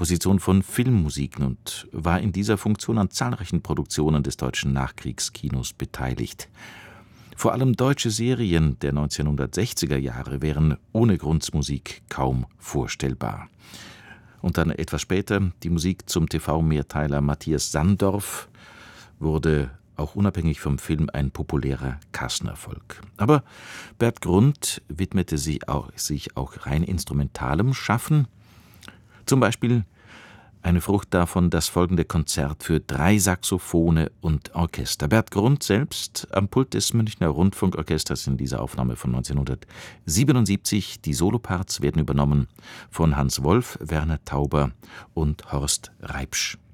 Komposition von Filmmusiken und war in dieser Funktion an zahlreichen Produktionen des deutschen Nachkriegskinos beteiligt. Vor allem deutsche Serien der 1960er Jahre wären ohne Grunds Musik kaum vorstellbar. Und dann etwas später die Musik zum TV-Mehrteiler Matthias Sandorf wurde auch unabhängig vom Film ein populärer Kassenerfolg. Aber Bert Grund widmete sich auch rein instrumentalem Schaffen. Zum Beispiel eine Frucht davon das folgende Konzert für 3 Saxophone und Orchester. Bert Grund selbst am Pult des Münchner Rundfunkorchesters in dieser Aufnahme von 1977. Die Soloparts werden übernommen von Hans Wolf, Werner Tauber und Horst Reipsch.